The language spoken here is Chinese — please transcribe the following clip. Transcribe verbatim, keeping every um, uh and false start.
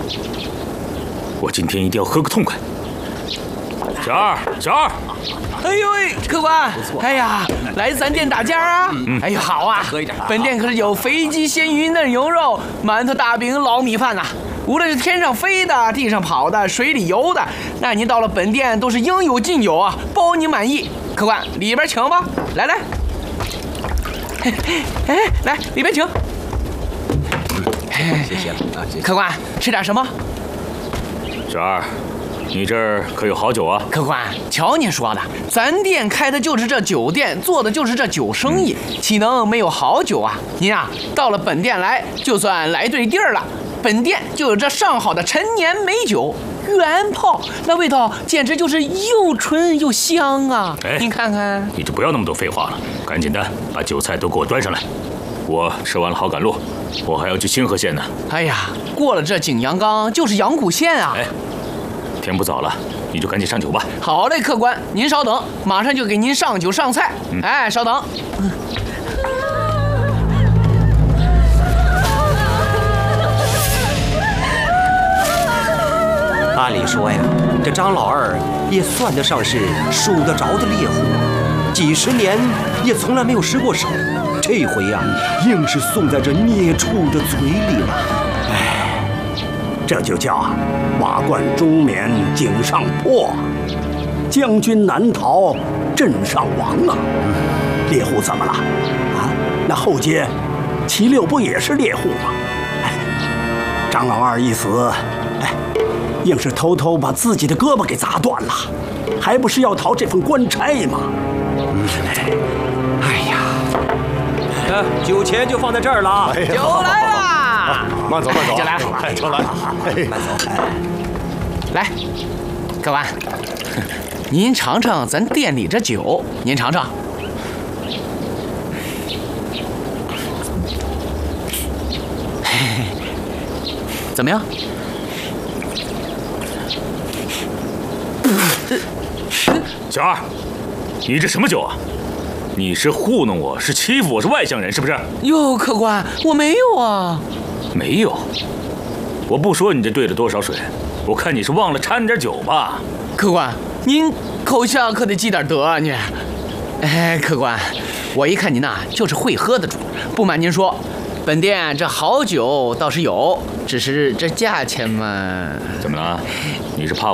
我今天一定要喝个痛快。小二，小二， 哎呦喂，客官，哎呀，来咱店打尖啊！嗯、哎呦，好啊，本店可是有肥鸡、鲜鱼、嫩牛肉、馒头、大饼、老米饭呐、啊。无论是天上飞的、地上跑的、水里游的，那您到了本店都是应有尽有啊，包您满意。客官，里边请吧，来来，哎，来里边请。 谢谢了啊，谢谢。 客官，吃点什么？ 小二。你这儿可有好酒啊？ 客官，瞧您说的，咱店开的就是这酒店，做的就是这酒生意，岂能没有好酒啊？您啊，到了本店来，就算来对地儿了。本店就有这上好的陈年美酒，原泡，那味道简直就是又纯又香啊！哎，您看看， 你就不要那么多废话了，赶紧的把酒菜都给我端上来。我吃完了好赶路，我还要去清河县呢。 哎呀，过了这景阳冈就是阳谷县啊！ 哎。天不早了，你就赶紧上酒吧。 好嘞，客官，您稍等，马上就给您上酒上菜。嗯、哎，稍等。嗯、 按理说呀，这张老二也算得上是数得着的猎户，几十年也从来没有失过手，这回呀，硬是送在这孽畜的嘴里了。哎。 这就叫瓦罐中冕井上破，将军难逃镇上亡啊！猎户怎么了？啊，那后街齐六不也是猎户吗？哎，张老二一死，哎，硬是偷偷把自己的胳膊给砸断了，还不是要讨这份官差吗？嗯， 哎呀，呃，酒钱就放在这儿了， 酒来了。 慢走，慢走， 就来， 就来， 慢走。 来，客官，您尝尝咱店里这酒，您尝尝。怎么样？ 小二，你这什么酒啊？你是糊弄我，是欺负我，是外乡人，是不是？ 哟，客官，我没有啊。 没有，我不说你这兑了多少水，我看你是忘了掺点酒吧。 客官，您口下可得积点德啊你。哎，客官，我一看您呐就是会喝的主，不瞒您说，本店这好酒倒是有，只是这价钱嘛…… 怎么了？你是怕